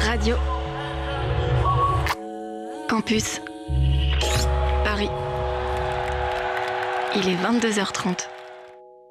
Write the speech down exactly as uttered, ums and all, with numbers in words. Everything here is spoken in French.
Radio Campus Paris. Il est vingt-deux heures trente.